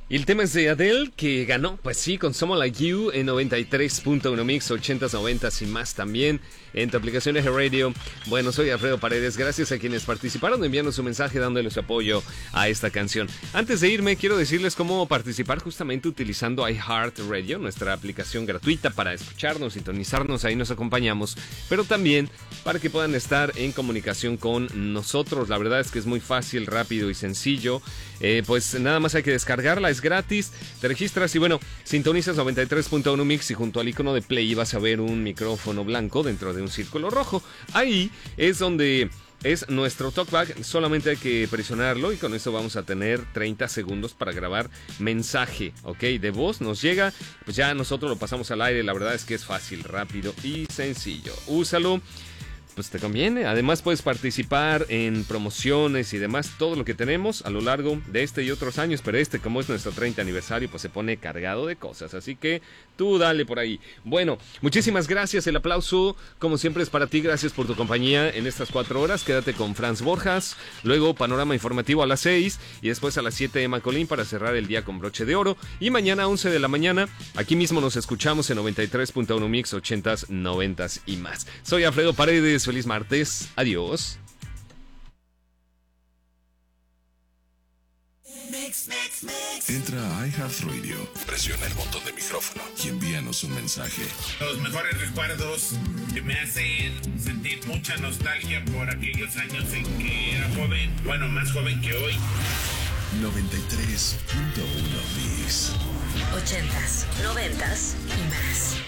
Y el tema es de Adele, que ganó, pues sí, con Someone Like You en 93.1 Mix, 80s, 90s y más también en tu aplicación de Radio. Bueno, soy Alfredo Paredes, gracias a quienes participaron enviando su mensaje, dándole su apoyo a esta canción. Antes de irme, quiero decirles cómo participar justamente utilizando iHeartRadio, nuestra aplicación gratuita para escucharnos, sintonizarnos, ahí nos acompañamos, pero también para que puedan estar en comunicación con nosotros. La verdad es que es muy fácil, rápido y sencillo. Pues nada más hay que descargarla, es gratis, te registras y bueno, sintonizas 93.1 Mix y junto al icono de play vas a ver un micrófono blanco dentro de un círculo rojo. Ahí es donde es nuestro talkback, solamente hay que presionarlo y con eso vamos a tener 30 segundos para grabar mensaje, ¿ok? De voz nos llega, pues ya nosotros lo pasamos al aire, la verdad es que es fácil, rápido y sencillo. Úsalo. Pues te conviene, además puedes participar en promociones y demás, todo lo que tenemos a lo largo de este y otros años, pero como es nuestro 30 aniversario, pues se pone cargado de cosas, así que tú dale por ahí. Bueno, muchísimas gracias, el aplauso como siempre es para ti, gracias por tu compañía en estas 4 horas, quédate con Franz Borjas, luego panorama informativo a las 6 y después a las 7 Emma Colín para cerrar el día con broche de oro y mañana a 11 de la mañana, aquí mismo nos escuchamos en 93.1 Mix, 80s, 90s y más. Soy Alfredo Paredes. Feliz martes, adiós. Entra a iHeartRadio, presiona el botón de micrófono y envíanos un mensaje. Los mejores recuerdos que me hacen sentir mucha nostalgia por aquellos años en que era joven, bueno, más joven que hoy. 93.1 Mix. 80s, 90s y más.